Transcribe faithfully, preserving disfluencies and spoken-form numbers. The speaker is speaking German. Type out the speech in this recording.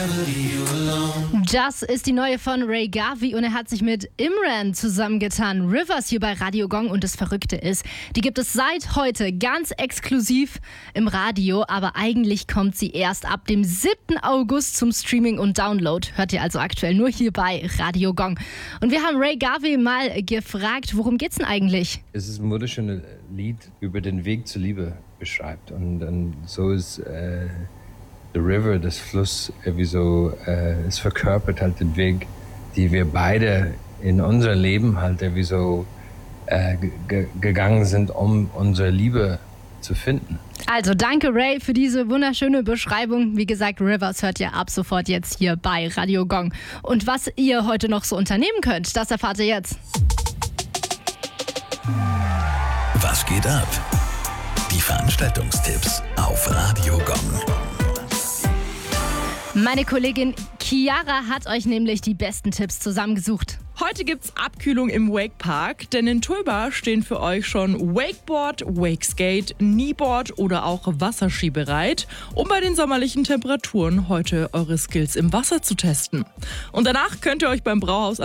Das ist die neue von Ray Garvey und er hat sich mit Imran zusammengetan. Rivers hier bei Radio Gong und das Verrückte ist, die gibt es seit heute ganz exklusiv im Radio, aber eigentlich kommt sie erst ab dem siebten August zum Streaming und Download. Hört ihr also aktuell nur hier bei Radio Gong. Und wir haben Ray Garvey mal gefragt, worum geht's denn eigentlich? Es ist ein wunderschönes Lied über den Weg zur Liebe beschreibt und, und so ist äh The River, das Fluss, irgendwie so, äh, es verkörpert halt den Weg, die wir beide in unser Leben halt irgendwie so äh, g- gegangen sind, um unsere Liebe zu finden. Also danke Ray für diese wunderschöne Beschreibung. Wie gesagt, Rivers hört ihr ab sofort jetzt hier bei Radio Gong. Und was ihr heute noch so unternehmen könnt, das erfahrt ihr jetzt. Was geht ab? Die Veranstaltungstipps auf Radio Gong. Meine Kollegin Chiara hat euch nämlich die besten Tipps zusammengesucht. Heute gibt's Abkühlung im Wakepark, denn in Tulba stehen für euch schon Wakeboard, Wakeskate, Kneeboard oder auch Wasserski bereit, um bei den sommerlichen Temperaturen heute eure Skills im Wasser zu testen. Und danach könnt ihr euch beim Brauhaus